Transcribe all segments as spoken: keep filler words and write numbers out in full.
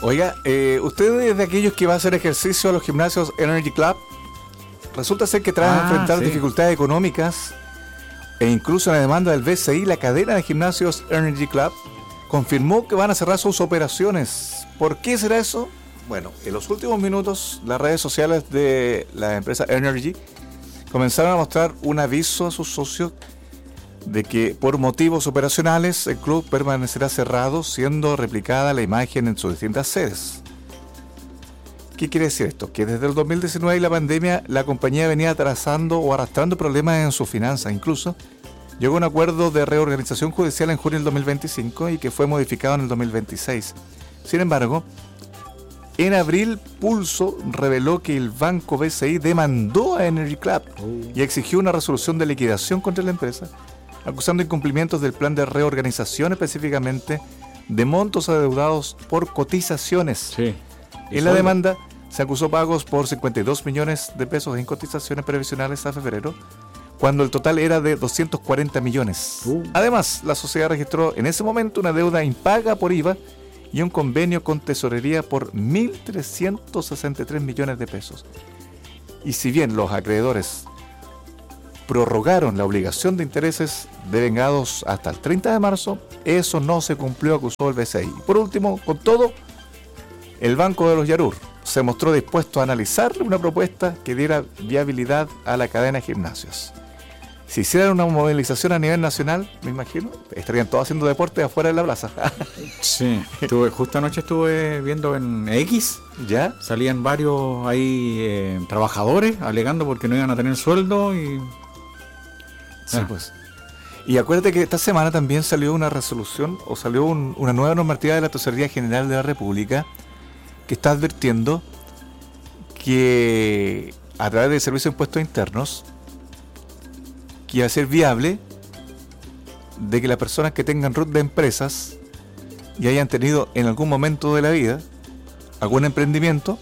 Oiga, eh, ¿usted es de aquellos que va a hacer ejercicio a los gimnasios Energy Club? Resulta ser que tras Ah, enfrentar sí. dificultades económicas e incluso la demanda del B C I, la cadena de gimnasios Energy Club confirmó que van a cerrar sus operaciones. ¿Por qué será eso? Bueno, en los últimos minutos las redes sociales de la empresa Energy comenzaron a mostrar un aviso a sus socios de que por motivos operacionales el club permanecerá cerrado, siendo replicada la imagen en sus distintas sedes. ¿Qué quiere decir esto? Que desde el dos mil diecinueve y la pandemia la compañía venía atrasando o arrastrando problemas en sus finanzas. Incluso llegó a un acuerdo de reorganización judicial en junio del dos mil veinticinco y que fue modificado en el dos mil veintiséis. Sin embargo, en abril Pulso reveló que el banco B C I demandó a Energy Club y exigió una resolución de liquidación contra la empresa, acusando incumplimientos del plan de reorganización, específicamente de montos adeudados por cotizaciones. Sí. En la demanda se acusó pagos por cincuenta y dos millones de pesos en cotizaciones previsionales a febrero, cuando el total era de doscientos cuarenta millones. Uh. Además, la sociedad registró en ese momento una deuda impaga por I V A y un convenio con tesorería por mil trescientos sesenta y tres millones de pesos. Y si bien los acreedores prorrogaron la obligación de intereses devengados hasta el treinta de marzo, eso no se cumplió, acusó el B C I. Por último, con todo, el Banco de los Yarur se mostró dispuesto a analizar una propuesta que diera viabilidad a la cadena de gimnasios. Si hicieran una movilización a nivel nacional, me imagino, estarían todos haciendo deporte afuera de la plaza. Sí, estuve, justo anoche estuve viendo en X, ¿Ya? salían varios ahí eh, trabajadores alegando porque no iban a tener sueldo y... Sí, Ah. pues. Y acuérdate que esta semana también salió una resolución o salió un- una nueva normativa de la Tesorería General de la República que está advirtiendo que a través del Servicio de Impuestos Internos que va a ser viable de que las personas que tengan root de empresas y hayan tenido en algún momento de la vida algún emprendimiento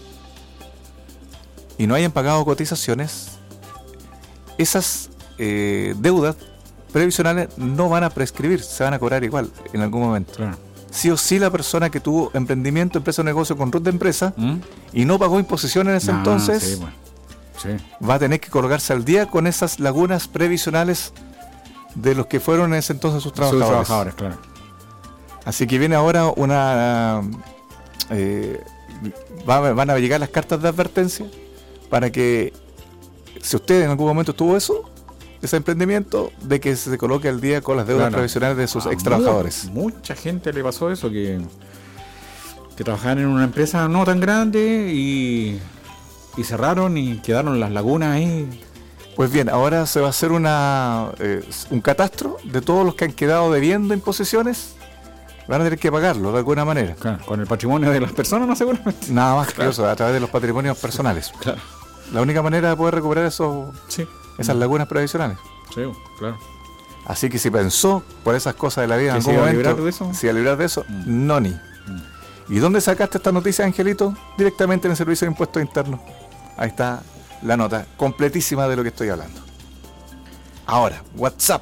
y no hayan pagado cotizaciones, esas eh, deudas previsionales no van a prescribir, se van a cobrar igual en algún momento. Claro. Sí o sí la persona que tuvo emprendimiento, empresa o negocio con root de empresa ¿Mm? y no pagó imposición en ese Ah, entonces, sí, bueno. Sí. va a tener que colgarse al día con esas lagunas previsionales de los que fueron en ese entonces sus Sus trabajadores. trabajadores, claro. Así que viene ahora una... eh, va- van a llegar las cartas de advertencia para que si usted en algún momento tuvo eso, ese emprendimiento, de que se coloque al día con las deudas Claro. previsionales de sus A ex trabajadores. mu- Mucha gente le pasó eso, que, que trabajaban en una empresa no tan grande y, y cerraron y quedaron las lagunas ahí. Pues bien, ahora se va a hacer una eh, un catastro de todos los que han quedado debiendo imposiciones. Van a tener que pagarlo de alguna manera. Claro, con el patrimonio de las personas, no seguramente. Nada más que Claro. eso, a través de los patrimonios personales. Claro. La única manera de poder recuperar esos, Sí. esas lagunas previsionales. Sí, claro. Así que si pensó por esas cosas de la vida en ¿Que se algún iba a momento, librar de eso? se iba a librar de eso, Mm. no ni. ¿Y dónde sacaste esta noticia, Angelito? Directamente en el Servicio de Impuestos Internos. Ahí está la nota completísima de lo que estoy hablando. Ahora, WhatsApp.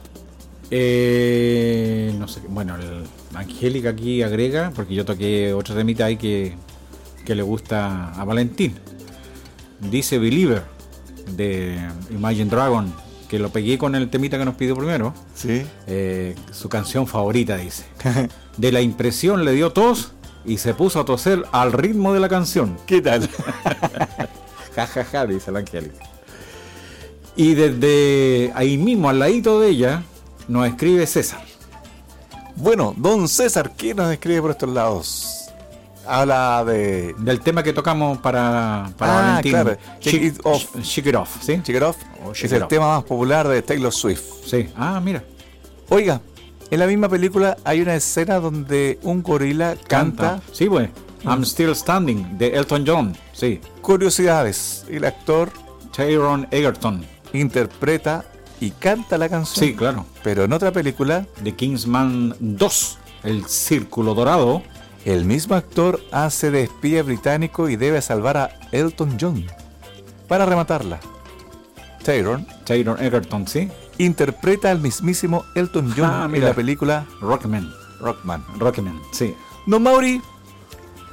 Eh, no sé, bueno, el Angélica aquí agrega, porque yo toqué otro temita ahí que, que le gusta a Valentín. Dice Believer de Imagine Dragon, que lo pegué con el temita que nos pidió primero. Sí. Eh, su canción favorita, dice. De la impresión le dio tos y se puso a toser al ritmo de la canción. ¿Qué tal? Ja, ja, ja, dice la Angélica. Y desde ahí mismo, al ladito de ella, nos escribe César. Bueno, don César, ¿qué nos escribe por estos lados? Habla de... Del tema que tocamos para, para Ah, Valentín. claro. Shake Shake It Off. Shake It Off, ¿sí? Shake It Off, Oh, Shake es It el Off. tema más popular de Taylor Swift. Sí. Ah, mira. Oiga, en la misma película hay una escena donde un gorila canta, Sí, pues. I'm Still Standing, de Elton John. Sí. curiosidades. Y el actor Taron Egerton. interpreta y canta la canción. Sí, claro. Pero en otra película, De Kingsman dos, El Círculo Dorado. el mismo actor hace de espía británico y debe salvar a Elton John. Para rematarla, Taylor Taron Egerton, sí. interpreta al mismísimo Elton John Ah, en mira. la película Rockman. Rockman. Rockman, sí. Don Mauri,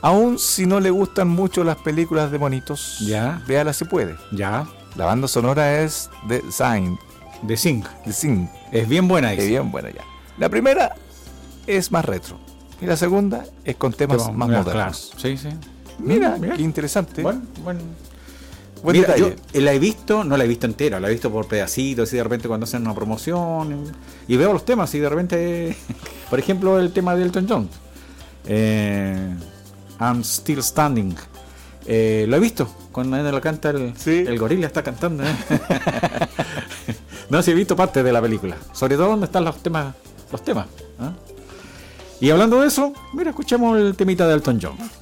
Aún si no le gustan mucho las películas de monitos, Ya. véala si puede. Ya. La banda sonora es The Sign, The Sing. The Sign, Es bien buena que esa. bien buena ya. La primera es más retro y la segunda es con temas Pero, más mira, modernos. claro. Sí, sí. Mira, Mira. qué interesante. Bueno, bueno. Buen Mira, detalle. yo la he visto, no la he visto entera, la he visto por pedacitos y de repente cuando hacen una promoción y, y veo los temas y de repente, por ejemplo, el tema de Elton John, eh, I'm Still Standing, eh, lo he visto, cuando él lo canta el, Sí. el gorila está cantando. ¿eh? No, sí he visto parte de la película, sobre todo donde están los temas, los temas. ¿eh? Y hablando de eso, mira, escuchemos el temita de Elton John.